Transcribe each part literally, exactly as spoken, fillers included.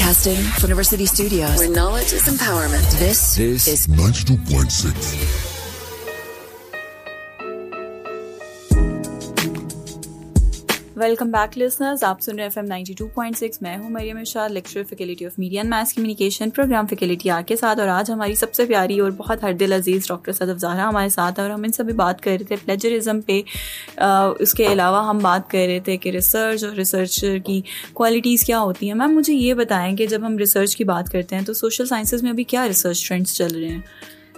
Broadcasting from University Studios, where knowledge is empowerment. This, this is ninety-two point six. Welcome back listeners, आप सुन रहे हैं F M ninety two point six. मैं हूं मरियम इरशाद, lecturer faculty of media and mass communication, programme faculty are के साथ। और आज हमारी सबसे प्यारी और बहुत हर दिल अजीज़ डॉक्टर सदफ ज़हरा हमारे साथ है और हम इनसे भी बात कर रहे थे प्लेजरिज्म पे। आ, उसके अलावा हम बात कर रहे थे कि रिसर्च और रिसर्चर की क्वालिटीज़ क्या होती हैं। मैम मुझे ये बताएं कि जब हम रिसर्च की बात करते हैं तो सोशल साइंसेज में अभी क्या रिसर्च ट्रेंड्स चल रहे हैं?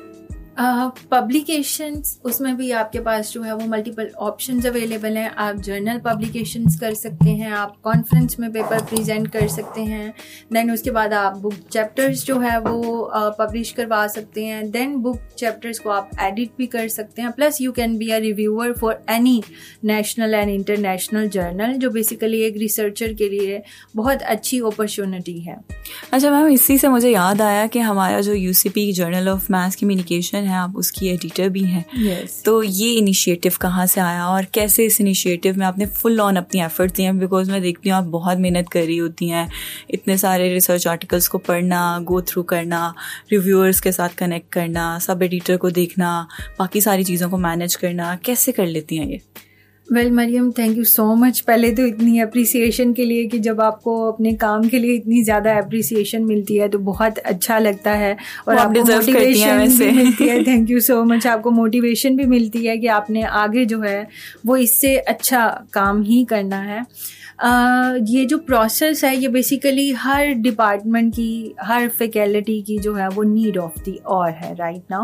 पब्लिकेशंस uh, उसमें भी आपके पास जो है वो मल्टीपल ऑप्शंस अवेलेबल हैं। आप जर्नल पब्लिकेशंस कर सकते हैं, आप कॉन्फ्रेंस में पेपर प्रेजेंट कर सकते हैं, देन उसके बाद आप बुक चैप्टर्स जो है वो पब्लिश uh, करवा सकते हैं। देन बुक चैप्टर्स को आप एडिट भी कर सकते हैं। Plus you can be a reviewer for any national and international journal, जो बेसिकली एक रिसर्चर के लिए बहुत अच्छी अपॉर्चुनिटी है। अच्छा मैम, इसी से मुझे याद आया कि हमारा जो you C P journal of mass communication है, आप उसकी एडिटर भी हैं। yes. तो ये इनिशिएटिव कहाँ से आया और कैसे इस इनिशिएटिव में आपने फुल ऑन अपनी एफर्ट्स दिए हैं? बिकॉज मैं देखती हूँ आप बहुत मेहनत कर रही होती हैं, इतने सारे रिसर्च आर्टिकल्स को पढ़ना, गो थ्रू करना, रिव्यूअर्स के साथ कनेक्ट करना, सब एडिटर को देखना, बाकी सारी चीज़ों को मैनेज करना, कैसे कर लेती हैं ये? Well Maryam, thank you so much पहले तो इतनी अप्रिसिएशन के लिए कि जब आपको अपने काम के लिए इतनी ज़्यादा अप्रिसिएशन मिलती है तो बहुत अच्छा लगता है और आपको मोटिवेशन भी मिलती है। Thank you so much. आपको मोटिवेशन भी मिलती है कि आपने आगे जो है वो इससे अच्छा काम ही करना है। Uh, ये जो प्रोसेस है ये बेसिकली हर डिपार्टमेंट की, हर फैकल्टी की जो है वो नीड ऑफ दी और है राइट नाउ।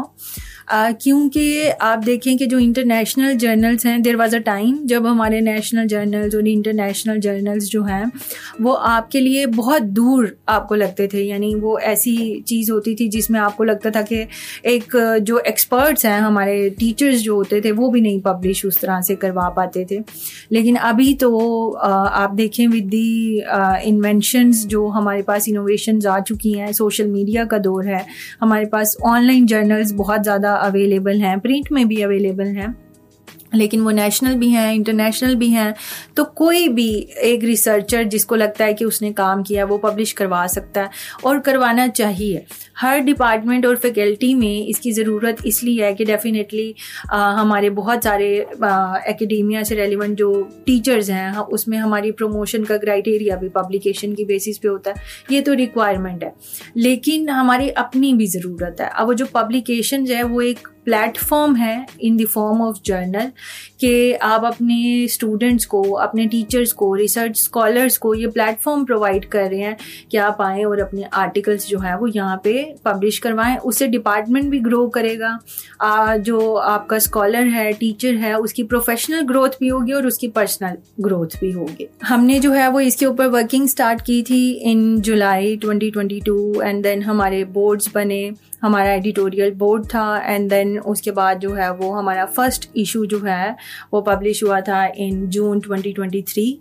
क्योंकि आप देखें कि जो इंटरनेशनल जर्नल्स हैं, देयर वाज अ टाइम जब हमारे नेशनल जर्नल्स और इंटरनेशनल जर्नल्स जो हैं वो आपके लिए बहुत दूर आपको लगते थे। यानी वो ऐसी चीज़ होती थी जिसमें आपको लगता था कि एक जो एक्सपर्ट्स हैं, हमारे टीचर्स जो होते थे, वो भी नहीं पब्लिश उस तरह से करवा पाते थे। लेकिन अभी तो uh, आप देखें विद दी इन्वेंशंस जो हमारे पास इनोवेशंस आ चुकी हैं, सोशल मीडिया का दौर है, हमारे पास ऑनलाइन जर्नल्स बहुत ज़्यादा अवेलेबल हैं, प्रिंट में भी अवेलेबल हैं, लेकिन वो नेशनल भी हैं, इंटरनेशनल भी हैं। तो कोई भी एक रिसर्चर जिसको लगता है कि उसने काम किया वो पब्लिश करवा सकता है और करवाना चाहिए। हर डिपार्टमेंट और फैकल्टी में इसकी ज़रूरत इसलिए है कि डेफिनेटली हमारे बहुत सारे एकेडेमिया से रेलिवेंट जो टीचर्स हैं, हाँ, उसमें हमारी प्रमोशन का क्राइटेरिया भी पब्लिकेशन की बेसिस पे होता है। ये तो रिक्वायरमेंट है, लेकिन हमारी अपनी भी ज़रूरत है। अब वो जो पब्लिकेशन है वो एक प्लेटफॉर्म है in the form of journal कि आप अपने स्टूडेंट्स को, अपने टीचर्स को, रिसर्च स्कॉलर्स को ये प्लेटफॉर्म प्रोवाइड कर रहे हैं कि आप आएँ और अपने आर्टिकल्स जो है वो यहाँ पे पब्लिश करवाएं। उससे डिपार्टमेंट भी ग्रो करेगा, आ, जो आपका स्कॉलर है, टीचर है, उसकी प्रोफेशनल ग्रोथ भी होगी और उसकी पर्सनल ग्रोथ भी होगी। हमने जो है वो इसके ऊपर वर्किंग स्टार्ट की थी इन जुलाई twenty twenty two and then हमारे बोर्ड्स बने, हमारा एडिटोरियल बोर्ड था एंड देन उसके बाद जो है वो हमारा फर्स्ट इशू जो है वो पब्लिश हुआ था इन जून ट्वेंटी ट्वेंटी थ्री,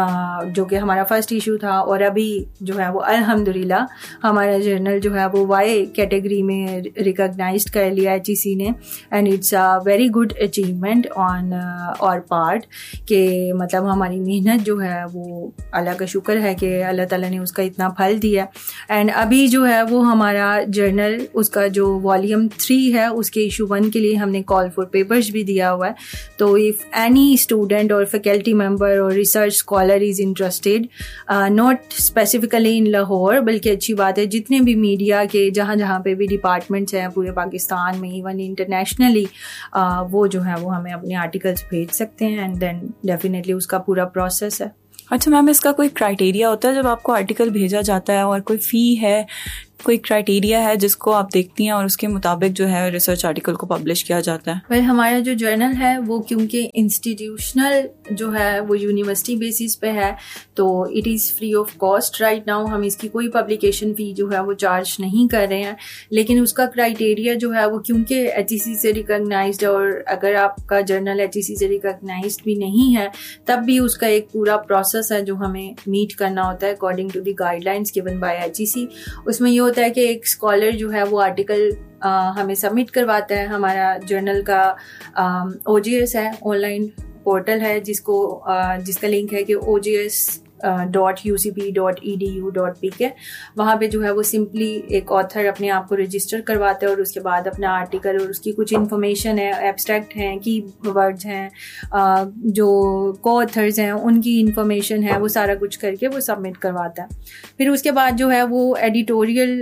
जो कि हमारा फर्स्ट इशू था। और अभी जो है वो अल्हम्दुलिल्लाह हमारा जर्नल जो है वो वाई कैटेगरी में रिकॉग्नाइज्ड कर लिया एच ई सी ने and it's a very good achievement on और पार्ट के, मतलब हमारी मेहनत जो है वो अल्लाह का शुक्र है कि अल्लाह ताला ने उसका इतना फल दिया। एंड अभी जो है वो हमारा जर्नल, उसका जो वॉल्यूम थ्री है, उसके इशू वन के लिए हमने कॉल फॉर पेपर्स भी दिया हुआ है। तो इफ़ एनी स्टूडेंट और फैकल्टी मेंबर और research scholar is interested, not specifically in Lahore, बल्कि अच्छी बात है जितने भी मीडिया के जहाँ जहाँ पे भी डिपार्टमेंट्स हैं पूरे पाकिस्तान में, इवन इंटरनेशनली, uh, वो जो है वो हमें अपने आर्टिकल्स भेज सकते हैं एंड देन डेफिनेटली उसका पूरा प्रोसेस है। अच्छा मैम, इसका कोई क्राइटेरिया होता है जब आपको आर्टिकल भेजा जाता है, और कोई फ़ी है, कोई क्राइटेरिया है जिसको आप देखती हैं और उसके मुताबिक जो है रिसर्च आर्टिकल को पब्लिश किया जाता है? वेल well, हमारा जो जर्नल है वो क्योंकि इंस्टीट्यूशनल जो है वो यूनिवर्सिटी बेसिस पे है, तो it is free of cost right now. हम इसकी कोई पब्लिकेशन फ़ी जो है वो चार्ज नहीं कर रहे हैं, लेकिन उसका क्राइटेरिया जो है वो क्योंकि एच ई सी से रिकॉग्नाइज्ड, और अगर आपका जर्नल एच ई सी से रिकॉग्नाइज्ड भी नहीं है तब भी उसका एक पूरा प्रोसेस है जो हमें मीट करना होता है according to the guidelines given by H E सी। उसमें ये होता है कि एक स्कॉलर जो है वो आर्टिकल हमें सबमिट करवाता है। हमारा जर्नल का ओ जी एस है, ऑनलाइन पोर्टल है जिसको जिसका लिंक है कि ओ G S dot you C P dot E D U dot P के, वहाँ पे जो है वो सिंपली एक ऑथर अपने आप को रजिस्टर करवाता है और उसके बाद अपना आर्टिकल और उसकी कुछ इन्फॉर्मेशन है, एब्स्ट्रैक्ट हैं, की वर्ड्स हैं, जो को ऑथर्स हैं उनकी इन्फॉर्मेशन है, वो सारा कुछ करके वो सबमिट करवाता है। फिर उसके बाद जो है वो एडिटोरियल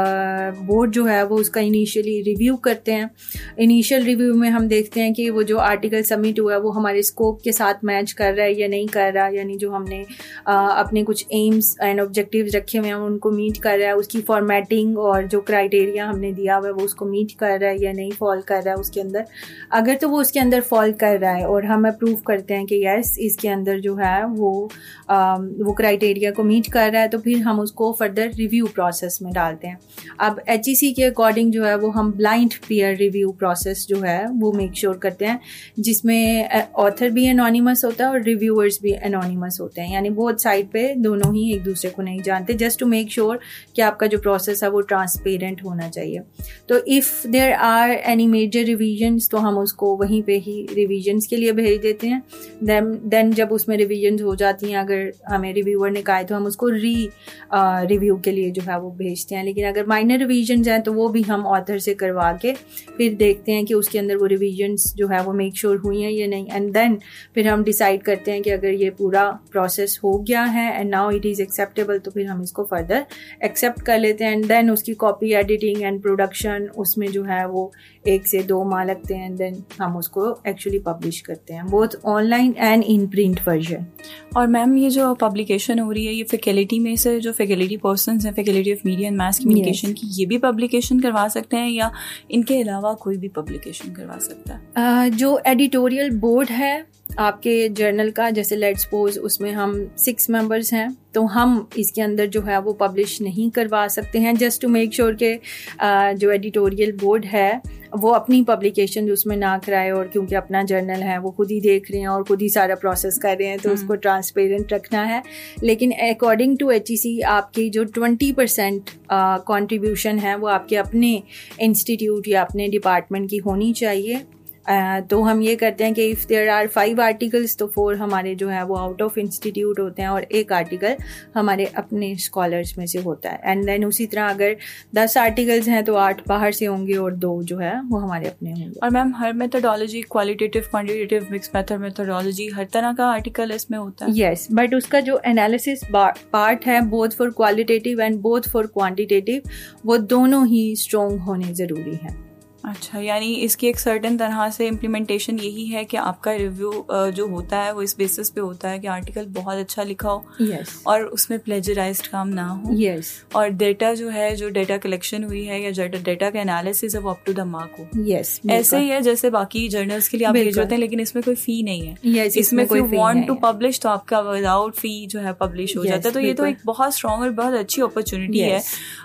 बोर्ड जो है वो उसका इनिशियली रिव्यू करते हैं। इनिशियल रिव्यू में हम देखते हैं कि वो जो आर्टिकल सबमिट हुआ है वो हमारे स्कोप के साथ मैच कर रहा है या नहीं कर रहा, यानी जो हमने Uh, अपने कुछ एम्स एंड ऑब्जेक्टिव्स रखे हुए हैं उनको मीट कर रहा है, उसकी फॉर्मेटिंग और जो क्राइटेरिया हमने दिया हुआ है वो उसको मीट कर रहा है या नहीं फॉल कर रहा है उसके अंदर। अगर तो वो उसके अंदर फॉल कर रहा है और हम अप्रूव करते हैं कि यस इसके अंदर जो है वो आ, वो क्राइटेरिया को मीट कर रहा है, तो फिर हम उसको फर्दर रिव्यू प्रोसेस में डालते हैं। अब एच ई सी के अकॉर्डिंग जो है वो हम ब्लाइंड पीयर रिव्यू प्रोसेस जो है वो मेक श्योर करते हैं, जिसमें ऑथर भी एनोनिमस होता है और रिव्यूअर्स भी एनोनिमस होते हैं, यानी बोथ साइड पे दोनों ही एक दूसरे को नहीं जानते, जस्ट टू मेक श्योर कि आपका जो प्रोसेस है वो ट्रांसपेरेंट होना चाहिए। तो if there are any major revisions तो हम उसको वहीं पे ही रिविजन्स के लिए भेज देते हैं। देन देन जब उसमें रिविजन्स हो जाती हैं, अगर हमें रिव्यूअर ने कहा है तो हम उसको री रिव्यू के लिए जो है वो भेजते हैं। लेकिन अगर माइनर रिविजन्स हैं तो वो भी हम ऑथर से करवा के फिर देखते हैं कि उसके अंदर वो रिविजन्स जो है वो मेक श्योर हुई हैं या नहीं, एंड देन फिर हम डिसाइड करते हैं कि अगर ये पूरा प्रोसेस हो गया है and now it is acceptable तो फिर हम इसको फर्दर एक्सेप्ट कर लेते हैं। एंड देन उसकी कॉपी एडिटिंग एंड प्रोडक्शन उसमें जो है वो एक से दो माह लगते हैं, एंड देन हम उसको एक्चुअली पब्लिश करते हैं, both online and in print version. और मैम ये जो पब्लिकेशन हो रही है ये फैकल्टी में से जो फैकल्टी पर्सन्स हैं faculty of media and mass communication की, ये भी पब्लिकेशन करवा सकते हैं या इनके अलावा कोई भी पब्लिकेशन करवा सकता है? uh, जो एडिटोरियल बोर्ड है आपके जर्नल का, जैसे लेट्स सपोज उसमें हम सिक्स मेंबर्स हैं, तो हम इसके अंदर जो है वो पब्लिश नहीं करवा सकते हैं, जस्ट टू मेक श्योर के जो एडिटोरियल बोर्ड है वो अपनी पब्लिकेशन उसमें ना कराए, और क्योंकि अपना जर्नल है वो खुद ही देख रहे हैं और खुद ही सारा प्रोसेस कर रहे हैं तो उसको ट्रांसपेरेंट रखना है। लेकिन अकॉर्डिंग टू एच ई सी आपकी जो ट्वेंटी परसेंट कॉन्ट्रीब्यूशन है वो आपके अपने इंस्टीट्यूट या अपने डिपार्टमेंट की होनी चाहिए। Uh, तो हम ये करते हैं कि if there are five articles तो फोर हमारे जो है वो आउट ऑफ इंस्टीट्यूट होते हैं और एक आर्टिकल हमारे अपने स्कॉलर्स में से होता है। एंड देन उसी तरह अगर दस आर्टिकल्स हैं तो आठ बाहर से होंगे और दो जो है वो हमारे अपने होंगे। और मैम हर methodology qualitative quantitative mix method methodology हर तरह का आर्टिकल इसमें होता है? यस, बट उसका जो एनालिसिस पार्ट है both for qualitative and both for quantitative वो दोनों ही स्ट्रॉन्ग होने ज़रूरी हैं। अच्छा, यानी इसकी एक सर्टेन तरह से इम्प्लीमेंटेशन यही है कि आपका रिव्यू जो होता है वो इस बेसिस पे होता है कि आर्टिकल बहुत अच्छा लिखा हो, yes. और उसमें प्लेजराइज्ड काम ना हो, yes. और डेटा जो है जो डेटा कलेक्शन हुई है या डेटा का एनालिसिस है वो अप टू द मार्क हो। yes, ऐसे ही है जैसे बाकी जर्नल्स के लिए आप भेज होते हैं, लेकिन इसमें कोई फी नहीं है। yes, इसमें if you want to publish तो आपका विदाउट फी जो है पब्लिश हो जाता है। तो ये तो एक बहुत स्ट्रॉन्ग और बहुत अच्छी अपॉर्चुनिटी है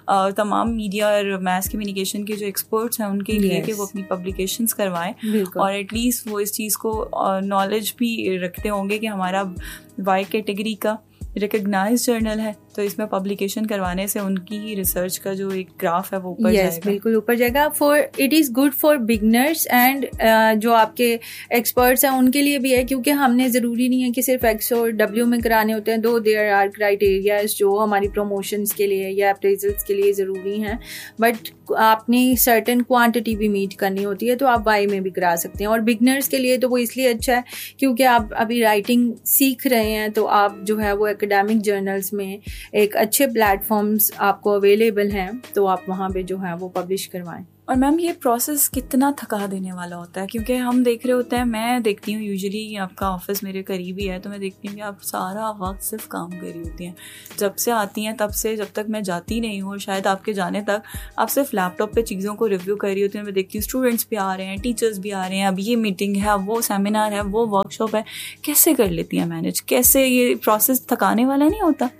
तमाम मीडिया और मास कम्युनिकेशन के जो एक्सपर्ट्स हैं उनके लिए कि वो अपनी पब्लिकेशंस करवाएं, और एटलीस्ट वो इस चीज़ को नॉलेज भी रखते होंगे कि हमारा वाई कैटेगरी का रिकग्नाइज जर्नल है तो इसमें पब्लिकेशन करवाने से उनकी ही रिसर्च का जो एक ग्राफ है वो ऊपर yes, जाएगा। बिल्कुल ऊपर जाएगा। For it is good for beginners and जो आपके एक्सपर्ट्स हैं उनके लिए भी है, क्योंकि हमने ज़रूरी नहीं है कि सिर्फ एक्स और डब्ल्यू में कराने होते हैं। दो देयर आर क्राइटेरियाज जो हमारी प्रमोशंस के लिए या अप्रेजल्स के लिए ज़रूरी हैं, बट आपने सर्टेन क्वांटिटी भी मीट करनी होती है तो आप वाई में भी करा सकते हैं। और बिगनर्स के लिए तो वो इसलिए अच्छा है क्योंकि आप अभी राइटिंग सीख रहे हैं, तो आप जो है वो एकेडमिक जर्नल्स में एक अच्छे प्लेटफॉर्म्स आपको अवेलेबल हैं, तो आप वहाँ पे जो है वो पब्लिश करवाएं। और मैम ये प्रोसेस कितना थका देने वाला होता है? क्योंकि हम देख रहे होते हैं, मैं देखती हूँ यूजुअली आपका ऑफिस मेरे करीब ही है, तो मैं देखती हूँ कि आप सारा वक्त सिर्फ काम कर रही होती हैं। जब से आती हैं तब से जब तक मैं जाती नहीं हूँ, और शायद आपके जाने तक आप सिर्फ लैपटॉप पे चीज़ों को रिव्यू कर रही होती हैं। मैं देखती हूँ स्टूडेंट्स भी आ रहे हैं, टीचर्स भी आ रहे हैं, अब ये मीटिंग है, अब वो सेमिनार है, वो वर्कशॉप है। कैसे कर लेती हैं मैनेज? कैसे ये प्रोसेस थकाने वाला नहीं होता?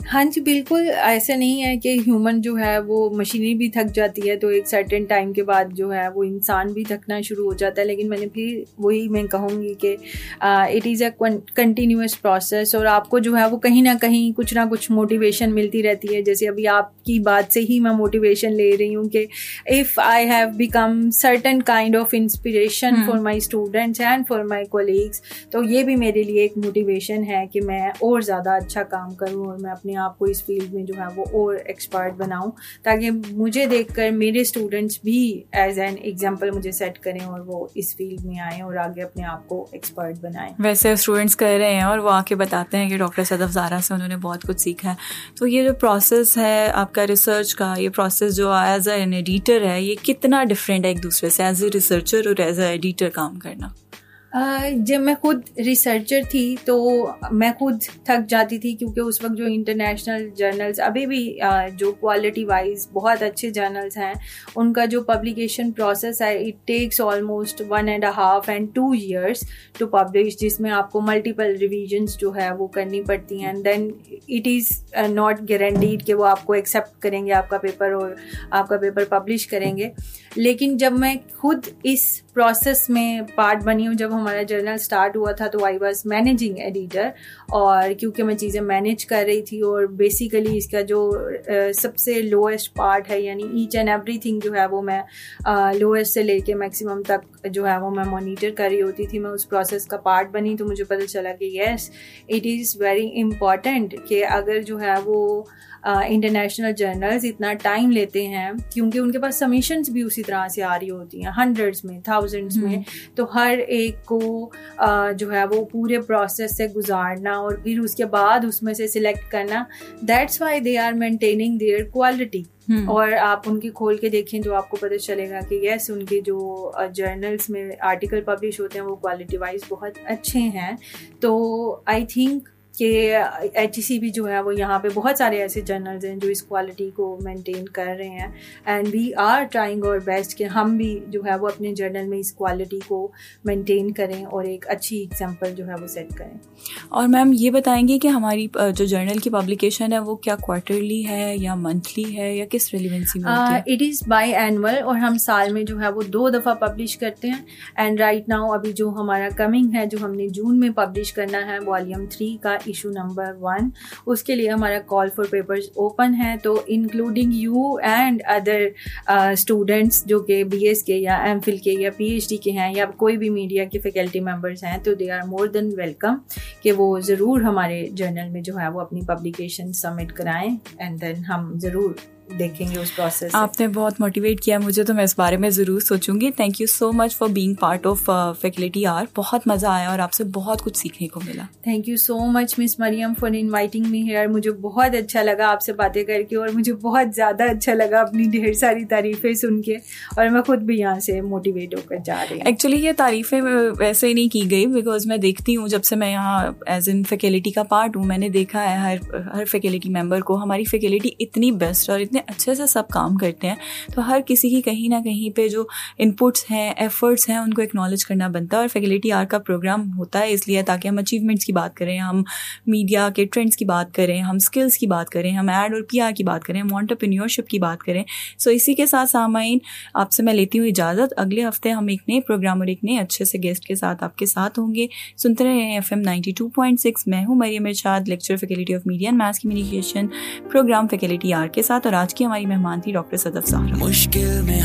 हाँ जी, बिल्कुल ऐसा नहीं है कि ह्यूमन जो है वो मशीनरी भी थक जाती है तो एक सर्टेन टाइम के बाद जो है वो इंसान भी थकना शुरू हो जाता है, लेकिन मैंने फिर वही मैं कहूँगी कि it is a continuous process और आपको जो है वो कहीं ना कहीं कुछ ना कुछ मोटिवेशन मिलती रहती है। जैसे अभी आपकी बात से ही मैं मोटिवेशन ले रही हूँ कि if I have become certain kind of inspiration for my students and for my colleagues, तो ये भी मेरे लिए एक मोटिवेशन है कि मैं और ज़्यादा अच्छा काम करूँ और मैं अपने आपको इस फील्ड में जो है वो और एक्सपर्ट बनाऊं, ताकि मुझे देखकर मेरे स्टूडेंट्स भी एज एन एग्जांपल मुझे सेट करें और वो इस फील्ड में आएं और आगे अपने आप को एक्सपर्ट बनाएं। वैसे स्टूडेंट्स कर रहे हैं और वो आके बताते हैं कि डॉक्टर सदफ ज़ाहरा से उन्होंने बहुत कुछ सीखा है। तो ये जो प्रोसेस है आपका रिसर्च का, ये प्रोसेस जो एज एन एडिटर है, ये कितना डिफरेंट है एक दूसरे से, एज ए रिसर्चर और एज ए एडिटर काम करना? Uh, जब मैं खुद रिसर्चर थी तो मैं खुद थक जाती थी, क्योंकि उस वक्त जो इंटरनेशनल जर्नल्स अभी भी uh, जो क्वालिटी वाइज बहुत अच्छे जर्नल्स हैं उनका जो पब्लिकेशन प्रोसेस है it takes almost one and half and two years to publish, जिसमें आपको मल्टीपल रिविजन्स जो है वो करनी पड़ती हैं and then it is not guaranteed कि वो आपको एक्सेप्ट करेंगे आपका पेपर और आपका पेपर पब्लिश करेंगे। लेकिन जब मैं खुद इस प्रोसेस में पार्ट बनी हूँ, जब हमारा जर्नल स्टार्ट हुआ था तो आई वाज मैनेजिंग एडिटर, और क्योंकि मैं चीज़ें मैनेज कर रही थी और बेसिकली इसका जो uh, सबसे लोएस्ट पार्ट है यानी ईच एंड एवरीथिंग जो है वो मैं लोएस्ट uh, से लेके मैक्सिमम तक जो है वो मैं मॉनिटर कर रही होती थी, मैं उस प्रोसेस का पार्ट बनी। तो मुझे पता चला कि yes it is very important कि अगर जो है वो इंटरनेशनल uh, जर्नल्स इतना टाइम लेते हैं, क्योंकि उनके पास सबमिशंस भी उसी तरह से आ रही होती हैं हंड्रेड्स में थाउजेंड्स में, तो हर एक को uh, जो है वो पूरे प्रोसेस से गुजारना और फिर उसके बाद उसमें से सिलेक्ट करना, that's why they are maintaining their quality. और आप उनकी खोल के देखें तो आपको पता चलेगा कि यस उनके जो जर्नल्स uh, में आर्टिकल पब्लिश होते हैं वो क्वालिटी वाइज बहुत अच्छे हैं। तो आई थिंक कि एच ई सी भी जो है वो यहाँ पे बहुत सारे ऐसे जर्नल्स हैं जो इस क्वालिटी को मेंटेन कर रहे हैं and we are trying our best कि हम भी जो है वो अपने जर्नल में इस क्वालिटी को मेंटेन करें और एक अच्छी एग्जांपल जो है वो सेट करें। और मैम ये बताएंगे कि हमारी जो जर्नल की पब्लिकेशन है वो क्या क्वार्टरली है या मंथली है या किस रेलिवेंसी में होती है? इट इज़ बाई एनुअल और हम साल में जो है वो दो दफ़ा पब्लिश करते हैं एंड राइट नाउ अभी जो हमारा कमिंग है जो हमने जून में पब्लिश करना है वॉल्यूम थ्री का इशू नंबर वन, उसके लिए हमारा कॉल फॉर पेपर्स ओपन है। तो including you and other students जो कि बी एस के या एम फिल के या पी एच डी के हैं या कोई भी मीडिया के फैकल्टी मेंबर्स हैं, तो they are more than welcome कि वो ज़रूर हमारे जर्नल में जो है वो अपनी पब्लिकेशन सबमिट कराएं एंड देन हम ज़रूर देखेंगे उस प्रोसेस। आपने बहुत मोटिवेट किया मुझे, तो मैं इस बारे में ज़रूर सोचूंगी। Thank you so much for being part of faculty are. बहुत मज़ा आया और आपसे बहुत कुछ सीखने को मिला। Thank you so much miss Maryam for inviting me here. मुझे बहुत अच्छा लगा आपसे बातें करके और मुझे बहुत ज़्यादा अच्छा लगा अपनी ढेर सारी तारीफ़ें सुन के, और मैं खुद भी यहाँ से मोटिवेट होकर जा रही हूँ। एक्चुअली ये तारीफ़ें वैसे ही नहीं की गई, बिकॉज मैं देखती हूँ जब से मैं यहाँ एज इन फैकल्टी का पार्ट हूँ, मैंने देखा है हर हर फैकल्टी मेम्बर को हमारी फैकल्टी इतनी बेस्ट और इतने अच्छे से सब काम करते हैं, तो हर किसी की कहीं ना कहीं पे जो इनपुट्स हैं, एफर्ट्स हैं, उनको एक्नॉलेज करना बनता है। और फैकल्टी आर का प्रोग्राम होता है इसलिए ताकि हम अचीवमेंट्स की बात करें, हम मीडिया के ट्रेंड्स की बात करें, हम स्किल्स की बात करें, हम एड और पीआर की बात करें, हम एंटरप्रेन्योरशिप की बात करें। सो so, इसी के साथ सामाइन आपसे मैं लेती हूँ इजाज़त। अगले हफ्ते हम एक नए प्रोग्राम और एक नए अच्छे से गेस्ट के साथ आपके साथ होंगे। सुनते रहे F M ninety two point six. मैं हूँ मरियम इरशाद, lecture faculty of media and mass communication, programme faculty are के साथ। और आज की हमारी मेहमान थी डॉक्टर सदफ ज़ाहरा।